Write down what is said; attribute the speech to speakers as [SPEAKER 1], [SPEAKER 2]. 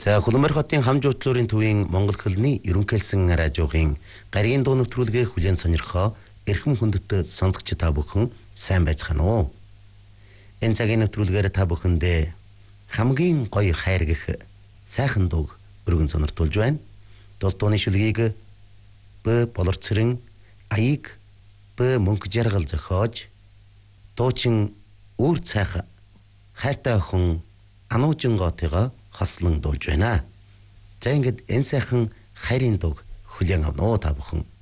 [SPEAKER 1] За Улаанбаатар хотын хам жуутлуурын төвийн Монгол хөлний ерөнхийлсэн радиогийн гаригийн дуу нэвтрүүлгээ хүлээн сонирхоо эрхэм хүндэт сонсогч та бүхэн сайн байцгаана уу? Энэ цагийн нэвтрүүлгээр та бүхэндээ хамгийн гоё хайр гэх сайхан дууг өргөн сониртуулж байна. Тус дууны шүлгийг Б болорцрын аяг Б мөнх жаргал зохиож дуучин үүр цайх хайртай охин Ануужин гоотойгоо хослон дуулж байна. За ингээд энэ сайхан хайрын дууг хүлээн авнаа та бүхэн.